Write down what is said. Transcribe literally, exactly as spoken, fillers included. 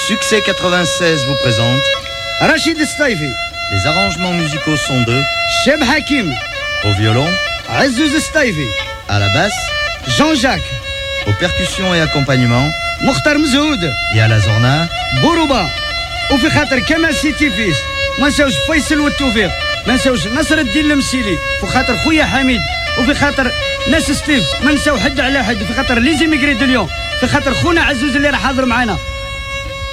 Succès quatre-vingt-seize vous présente Rachid Staifi. Les arrangements musicaux sont de Cheb Hakim. au violon, Azouz Staifi. à la basse, Jean-Jacques. aux percussions et accompagnement Mokhtar Mzoud. et à la zorna. بوروبا وفي خاطر كمال سيتي فيس ما نساوش فيصل والتوفيق ما نساوش نصر الدين المسيلي وفي خاطر خويا حميد وفي خاطر ناس ستيف ما نساو حد على حد وفي خاطر لي زيميغري دو ليون في خاطر خونا عزوز اللي راه حاضر معنا